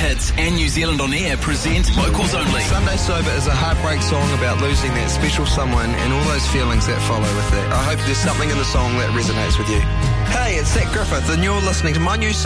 Hits and New Zealand On Air present Locals Only. Sunday Sober is a heartbreak song about losing that special someone and all those feelings that follow with it. I hope there's something in the song that resonates with you. Hey, it's Zach Griffith and you're listening to my new